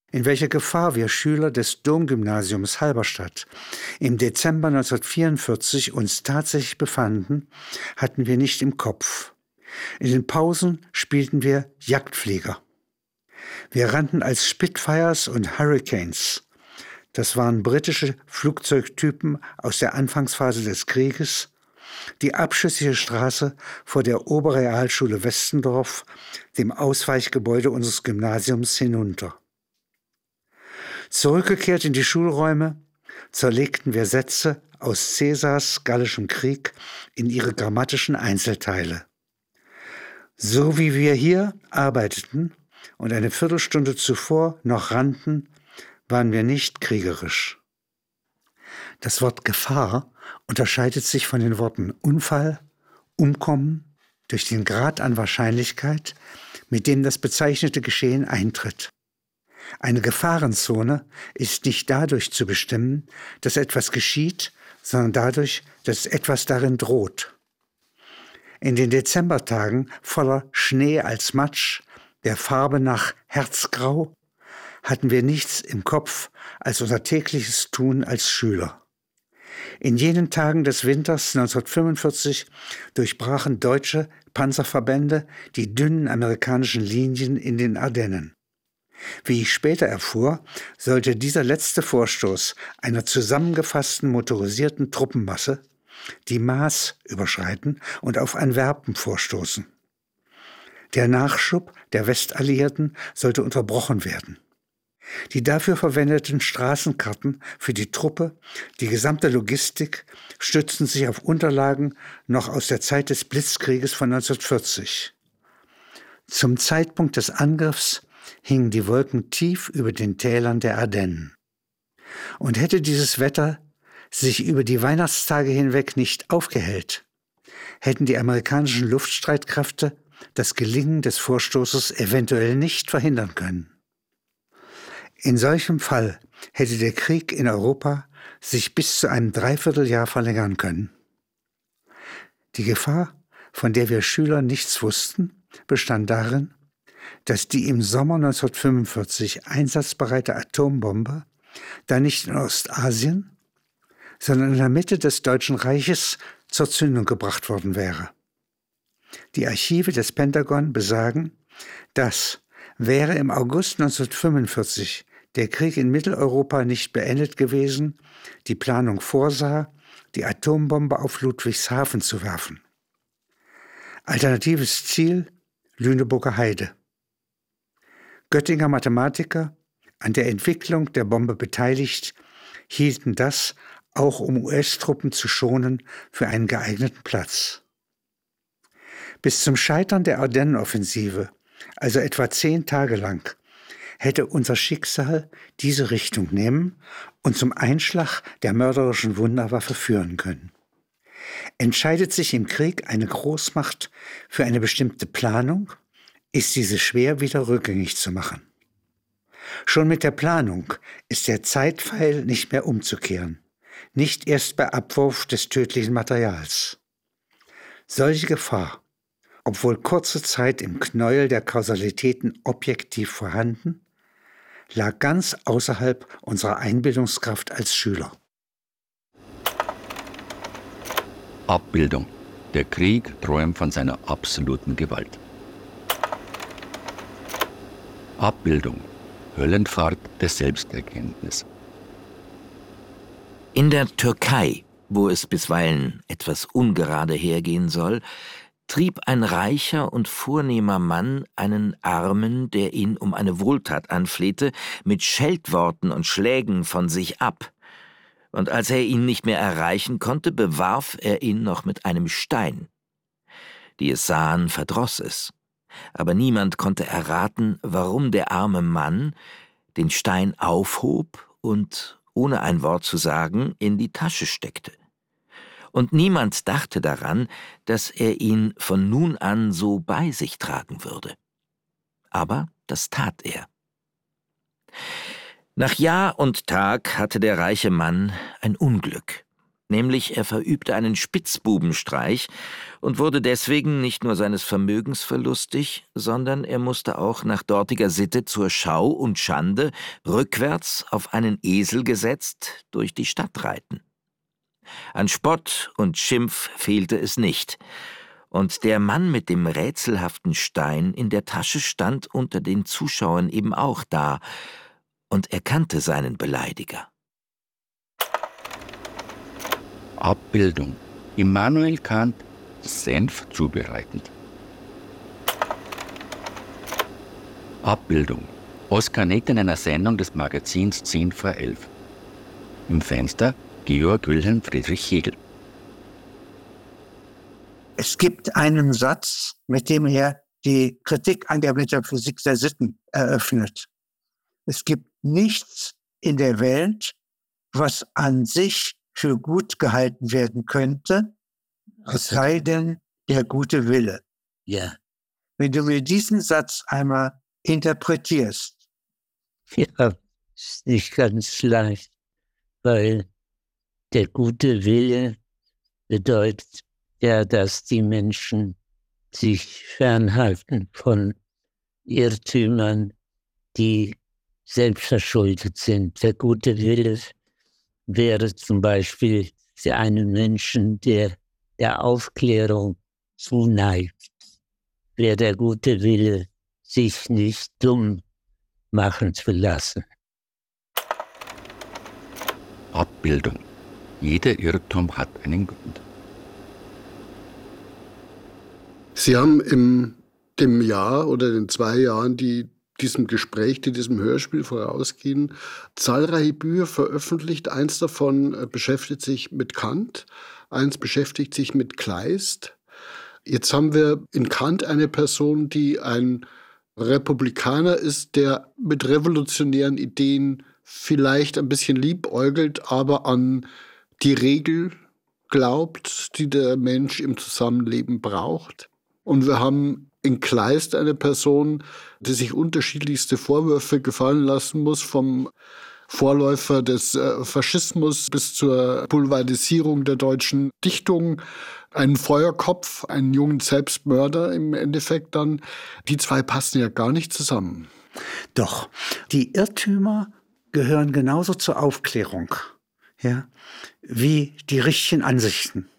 In welcher Gefahr wir Schüler des Domgymnasiums Halberstadt im Dezember 1944 uns tatsächlich befanden, hatten wir nicht im Kopf. In den Pausen spielten wir Jagdflieger. Wir rannten als Spitfires und Hurricanes. Das waren britische Flugzeugtypen aus der Anfangsphase des Krieges, die abschüssige Straße vor der Oberrealschule Westendorf, dem Ausweichgebäude unseres Gymnasiums, hinunter. Zurückgekehrt in die Schulräume, zerlegten wir Sätze aus Caesars Gallischem Krieg in ihre grammatischen Einzelteile. So wie wir hier arbeiteten und eine Viertelstunde zuvor noch rannten, waren wir nicht kriegerisch. Das Wort Gefahr unterscheidet sich von den Worten Unfall, Umkommen durch den Grad an Wahrscheinlichkeit, mit dem das bezeichnete Geschehen eintritt. Eine Gefahrenzone ist nicht dadurch zu bestimmen, dass etwas geschieht, sondern dadurch, dass etwas darin droht. In den Dezembertagen voller Schnee als Matsch, der Farbe nach Herzgrau, hatten wir nichts im Kopf als unser tägliches Tun als Schüler. In jenen Tagen des Winters 1945 durchbrachen deutsche Panzerverbände die dünnen amerikanischen Linien in den Ardennen. Wie ich später erfuhr, sollte dieser letzte Vorstoß einer zusammengefassten motorisierten Truppenmasse die Maas überschreiten und auf Antwerpen vorstoßen. Der Nachschub der Westalliierten sollte unterbrochen werden. Die dafür verwendeten Straßenkarten für die Truppe, die gesamte Logistik, stützten sich auf Unterlagen noch aus der Zeit des Blitzkrieges von 1940. Zum Zeitpunkt des Angriffs hingen die Wolken tief über den Tälern der Ardennen. Und hätte dieses Wetter sich über die Weihnachtstage hinweg nicht aufgehellt, hätten die amerikanischen Luftstreitkräfte das Gelingen des Vorstoßes eventuell nicht verhindern können. In solchem Fall hätte der Krieg in Europa sich bis zu einem Dreivierteljahr verlängern können. Die Gefahr, von der wir Schüler nichts wussten, bestand darin, dass die im Sommer 1945 einsatzbereite Atombombe da nicht in Ostasien, sondern in der Mitte des Deutschen Reiches zur Zündung gebracht worden wäre. Die Archive des Pentagon besagen, dass, wäre im August 1945 der Krieg in Mitteleuropa nicht beendet gewesen, die Planung vorsah, die Atombombe auf Ludwigshafen zu werfen. Alternatives Ziel: Lüneburger Heide. Göttinger Mathematiker, an der Entwicklung der Bombe beteiligt, hielten das, auch um US-Truppen zu schonen, für einen geeigneten Platz. Bis zum Scheitern der Ardennenoffensive, also etwa 10 Tage lang, hätte unser Schicksal diese Richtung nehmen und zum Einschlag der mörderischen Wunderwaffe führen können. Entscheidet sich im Krieg eine Großmacht für eine bestimmte Planung, ist diese schwer wieder rückgängig zu machen. Schon mit der Planung ist der Zeitpfeil nicht mehr umzukehren, nicht erst bei Abwurf des tödlichen Materials. Solche Gefahr, obwohl kurze Zeit im Knäuel der Kausalitäten objektiv vorhanden, lag ganz außerhalb unserer Einbildungskraft als Schüler. Abbildung. Der Krieg träumt von seiner absoluten Gewalt. Abbildung. Höllenfahrt der Selbsterkenntnis. In der Türkei, wo es bisweilen etwas ungerade hergehen soll, trieb ein reicher und vornehmer Mann einen Armen, der ihn um eine Wohltat anflehte, mit Scheltworten und Schlägen von sich ab. Und als er ihn nicht mehr erreichen konnte, bewarf er ihn noch mit einem Stein. Die es sahen, verdross es. Aber niemand konnte erraten, warum der arme Mann den Stein aufhob und, ohne ein Wort zu sagen, in die Tasche steckte. Und niemand dachte daran, dass er ihn von nun an so bei sich tragen würde. Aber das tat er. Nach Jahr und Tag hatte der reiche Mann ein Unglück. Nämlich er verübte einen Spitzbubenstreich und wurde deswegen nicht nur seines Vermögens verlustig, sondern er musste auch nach dortiger Sitte zur Schau und Schande rückwärts auf einen Esel gesetzt durch die Stadt reiten. An Spott und Schimpf fehlte es nicht, und der Mann mit dem rätselhaften Stein in der Tasche stand unter den Zuschauern eben auch da und erkannte seinen Beleidiger. Abbildung: Immanuel Kant Senf zubereitend. Abbildung: Oskar Nett in einer Sendung des Magazins 10 vor 11. Im Fenster Georg Wilhelm Friedrich Hegel. Es gibt einen Satz, mit dem er die Kritik an der Metaphysik der Sitten eröffnet. Es gibt nichts in der Welt, was an sich für gut gehalten werden könnte, es sei denn der gute Wille. Ja. Wenn du mir diesen Satz einmal interpretierst. Ja, ist nicht ganz leicht, weil der gute Wille bedeutet ja, dass die Menschen sich fernhalten von Irrtümern, die selbstverschuldet sind. Der gute Wille wäre zum Beispiel für einen Menschen, der der Aufklärung zuneigt, wäre der gute Wille, sich nicht dumm machen zu lassen. Abbildung: Jeder Irrtum hat einen Grund. Sie haben in dem Jahr oder den 2 Jahren, die diesem Gespräch, die diesem Hörspiel vorausgehen, zahlreiche Bücher veröffentlicht. Eins davon beschäftigt sich mit Kant, eins beschäftigt sich mit Kleist. Jetzt haben wir in Kant eine Person, die ein Republikaner ist, der mit revolutionären Ideen vielleicht ein bisschen liebäugelt, aber an die Regel glaubt, die der Mensch im Zusammenleben braucht. Und wir haben in Kleist eine Person, die sich unterschiedlichste Vorwürfe gefallen lassen muss, vom Vorläufer des Faschismus bis zur Pulverisierung der deutschen Dichtung, einen Feuerkopf, einen jungen Selbstmörder im Endeffekt dann. Die zwei passen ja gar nicht zusammen. Doch, die Irrtümer gehören genauso zur Aufklärung, ja, wie die richtigen Ansichten.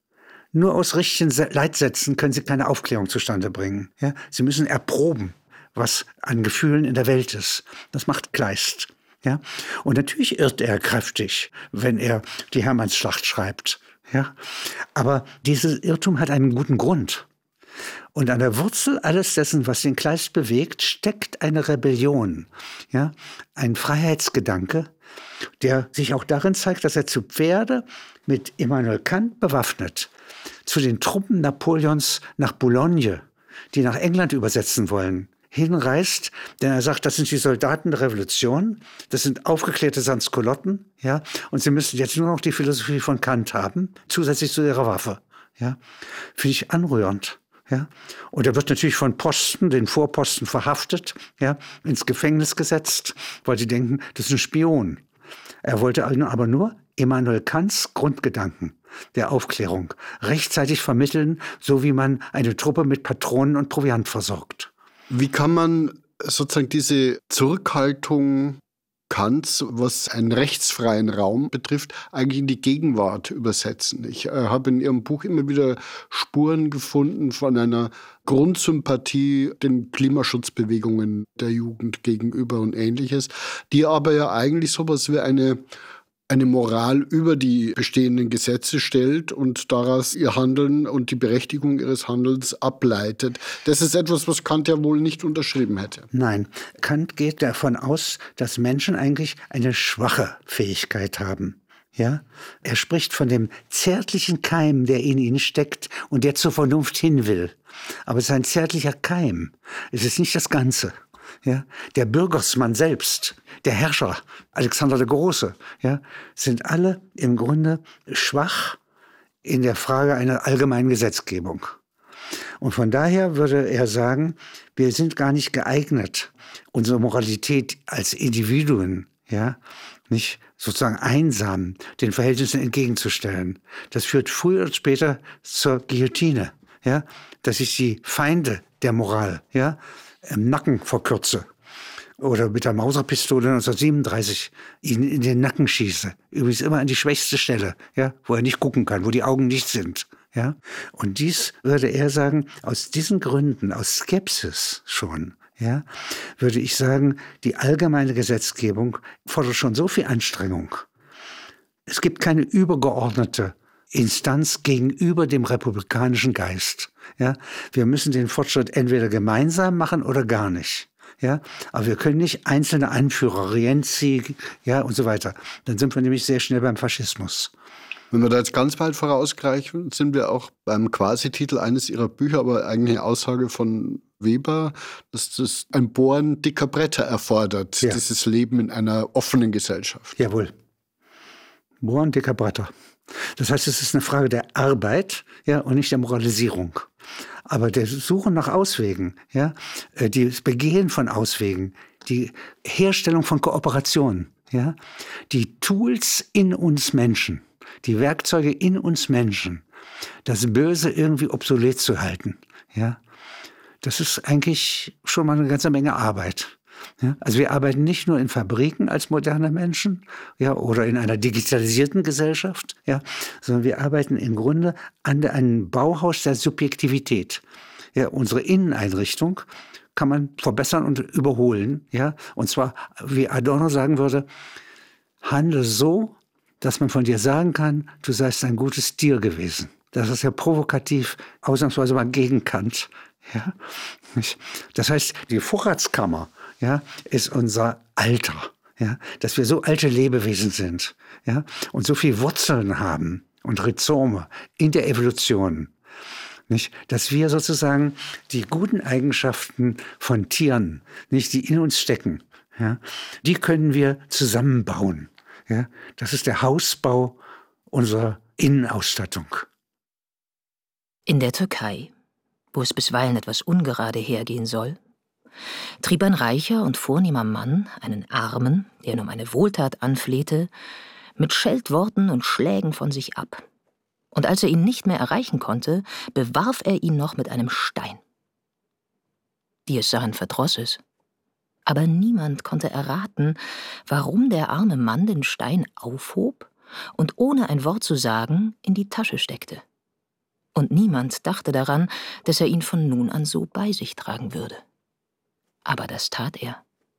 Nur aus richtigen Leitsätzen können Sie keine Aufklärung zustande bringen. Ja? Sie müssen erproben, was an Gefühlen in der Welt ist. Das macht Kleist. Ja? Und natürlich irrt er kräftig, wenn er die Hermannsschlacht schreibt. Ja? Aber dieses Irrtum hat einen guten Grund. Und an der Wurzel alles dessen, was den Kleist bewegt, steckt eine Rebellion, ja? Ein Freiheitsgedanke, der sich auch darin zeigt, dass er zu Pferde mit Immanuel Kant bewaffnet zu den Truppen Napoleons nach Boulogne, die nach England übersetzen wollen, hinreist, denn er sagt, das sind die Soldaten der Revolution, das sind aufgeklärte Sanskolotten, ja, und sie müssen jetzt nur noch die Philosophie von Kant haben, zusätzlich zu ihrer Waffe, ja. Finde ich anrührend, ja. Und er wird natürlich von Posten, den Vorposten verhaftet, ja, ins Gefängnis gesetzt, weil sie denken, das ist ein Spion. Er wollte aber nur Immanuel Kants Grundgedanken der Aufklärung rechtzeitig vermitteln, so wie man eine Truppe mit Patronen und Proviant versorgt. Wie kann man sozusagen diese Zurückhaltung Kants, was einen rechtsfreien Raum betrifft, eigentlich in die Gegenwart übersetzen? Ich habe in Ihrem Buch immer wieder Spuren gefunden von einer Grundsympathie den Klimaschutzbewegungen der Jugend gegenüber und Ähnliches, die aber ja eigentlich sowas wie eine Moral über die bestehenden Gesetze stellt und daraus ihr Handeln und die Berechtigung ihres Handelns ableitet. Das ist etwas, was Kant ja wohl nicht unterschrieben hätte. Nein, Kant geht davon aus, dass Menschen eigentlich eine schwache Fähigkeit haben. Ja? Er spricht von dem zärtlichen Keim, der in ihnen steckt und der zur Vernunft hin will. Aber es ist ein zärtlicher Keim. Es ist nicht das Ganze. Ja, der Bürgersmann selbst, der Herrscher, Alexander der Große, ja, sind alle im Grunde schwach in der Frage einer allgemeinen Gesetzgebung. Und von daher würde er sagen, wir sind gar nicht geeignet, unsere Moralität als Individuen, ja, nicht sozusagen einsam den Verhältnissen entgegenzustellen. Das führt früher oder später zur Guillotine, ja, dass ich die Feinde der Moral, ja, im Nacken verkürze. Oder mit der Mauserpistole 1937 ihn in den Nacken schieße. Übrigens immer an die schwächste Stelle, ja, wo er nicht gucken kann, wo die Augen nicht sind. Ja. Und dies, würde er sagen, aus diesen Gründen, aus Skepsis schon, ja, würde ich sagen, die allgemeine Gesetzgebung fordert schon so viel Anstrengung. Es gibt keine übergeordnete Instanz gegenüber dem republikanischen Geist. Ja. Wir müssen den Fortschritt entweder gemeinsam machen oder gar nicht. Ja, aber wir können nicht einzelne Anführer, Rienzi, ja, und so weiter. Dann sind wir nämlich sehr schnell beim Faschismus. Wenn wir da jetzt ganz weit vorausgreifen, sind wir auch beim Quasi-Titel eines Ihrer Bücher, aber eigentlich eine Aussage von Weber, dass das ein Bohren dicker Bretter erfordert, ja. Dieses Leben in einer offenen Gesellschaft. Jawohl. Bohren dicker Bretter. Das heißt, es ist eine Frage der Arbeit, ja, und nicht der Moralisierung. Aber der Suche nach Auswegen, ja, das Begehen von Auswegen, die Herstellung von Kooperation, ja, die Tools in uns Menschen, die Werkzeuge in uns Menschen, das Böse irgendwie obsolet zu halten, ja, das ist eigentlich schon mal eine ganze Menge Arbeit. Ja, also wir arbeiten nicht nur in Fabriken als moderne Menschen, ja, oder in einer digitalisierten Gesellschaft, ja, sondern wir arbeiten im Grunde an einem Bauhaus der Subjektivität. Ja, unsere Inneneinrichtung kann man verbessern und überholen, ja, und zwar, wie Adorno sagen würde, handle so, dass man von dir sagen kann, du seist ein gutes Tier gewesen. Das ist ja provokativ, ausnahmsweise mal gegen Kant. Ja, das heißt, die Vorratskammer, ja, ist unser Alter, ja, dass wir so alte Lebewesen sind, ja, und so viel Wurzeln haben und Rhizome in der Evolution, nicht, dass wir sozusagen die guten Eigenschaften von Tieren, nicht, die in uns stecken, ja, die können wir zusammenbauen, ja, das ist der Hausbau unserer Innenausstattung. In der Türkei, wo es bisweilen etwas ungerade hergehen soll, trieb ein reicher und vornehmer Mann einen Armen, der ihn um eine Wohltat anflehte, mit Scheltworten und Schlägen von sich ab. Und als er ihn nicht mehr erreichen konnte, bewarf er ihn noch mit einem Stein. Die es sahen, verdross es. Aber niemand konnte erraten, warum der arme Mann den Stein aufhob und ohne ein Wort zu sagen in die Tasche steckte. Und niemand dachte daran, dass er ihn von nun an so bei sich tragen würde. Aber das tat er.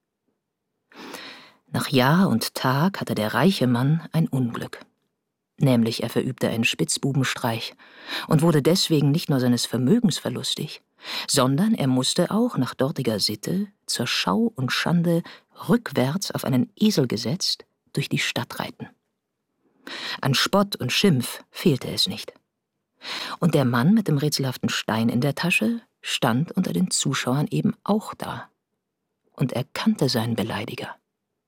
Nach Jahr und Tag hatte der reiche Mann ein Unglück. Nämlich er verübte einen Spitzbubenstreich und wurde deswegen nicht nur seines Vermögens verlustig, sondern er musste auch nach dortiger Sitte zur Schau und Schande rückwärts auf einen Esel gesetzt durch die Stadt reiten. An Spott und Schimpf fehlte es nicht. Und der Mann mit dem rätselhaften Stein in der Tasche stand unter den Zuschauern eben auch da und erkannte seinen Beleidiger.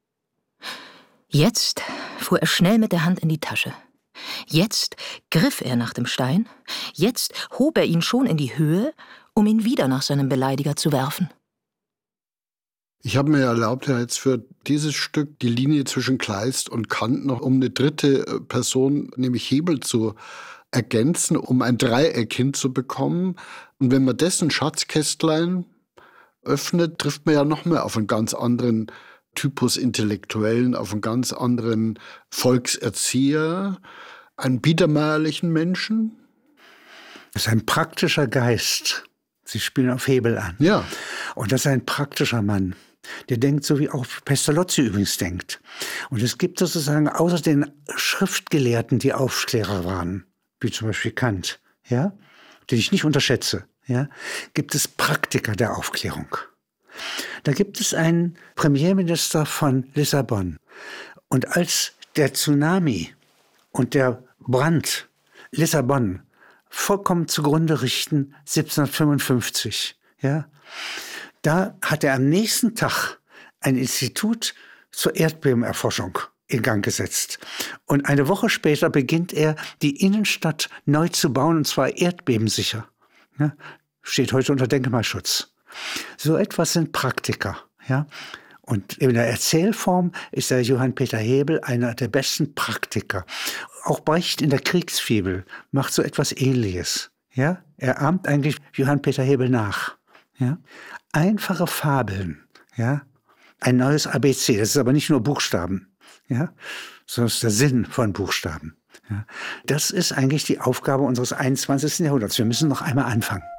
Jetzt fuhr er schnell mit der Hand in die Tasche. Jetzt griff er nach dem Stein. Jetzt hob er ihn schon in die Höhe, um ihn wieder nach seinem Beleidiger zu werfen. Ich habe mir erlaubt, ja jetzt für dieses Stück die Linie zwischen Kleist und Kant noch um eine dritte Person, nämlich Hebel, zu ergänzen, um ein Dreieck hinzubekommen. Und wenn man dessen Schatzkästlein öffnet, trifft man ja noch mehr auf einen ganz anderen Typus Intellektuellen, auf einen ganz anderen Volkserzieher, einen biedermeierlichen Menschen. Das ist ein praktischer Geist. Sie spielen auf Hebel an. Ja. Und das ist ein praktischer Mann. Der denkt so, wie auch Pestalozzi übrigens denkt. Und es gibt sozusagen außer den Schriftgelehrten, die Aufklärer waren, wie zum Beispiel Kant, ja, den ich nicht unterschätze, ja, gibt es Praktiker der Aufklärung. Da gibt es einen Premierminister von Lissabon. Und als der Tsunami und der Brand Lissabon vollkommen zugrunde richten, 1755, ja, da hat er am nächsten Tag ein Institut zur Erdbebenerforschung in Gang gesetzt. Und eine Woche später beginnt er, die Innenstadt neu zu bauen, und zwar erdbebensicher. Ja, steht heute unter Denkmalschutz. So etwas sind Praktiker. Ja? Und in der Erzählform ist der Johann Peter Hebel einer der besten Praktiker. Auch Brecht in der Kriegsfibel macht so etwas Ähnliches. Ja? Er ahmt eigentlich Johann Peter Hebel nach. Ja? Einfache Fabeln. Ja? Ein neues ABC. Das ist aber nicht nur Buchstaben. Ja? Sondern das ist der Sinn von Buchstaben. Ja? Das ist eigentlich die Aufgabe unseres 21. Jahrhunderts. Wir müssen noch einmal anfangen.